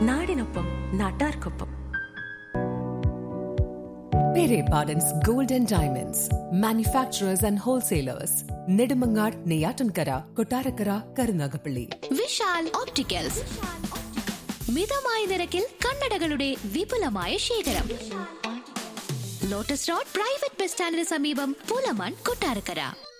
നാടിനൊപ്പം നാട്ടാർക്കൊപ്പം. Pere Pardon's Gold and Diamonds, manufacturers and wholesalers, Nedumangad, Neyatankara, Kottarakara, Karunagapalli. Vishal opticals, മിതമായ നിരക്കിൽ കണ്ണടകളുടെ വിപുലമായ ശേഖരം. ലോട്ടസ് റോഡ് പ്രൈവറ്റ് ബസ് സ്റ്റാൻഡിന് സമീപം, പുലമൺ, കൊട്ടാരക്കര.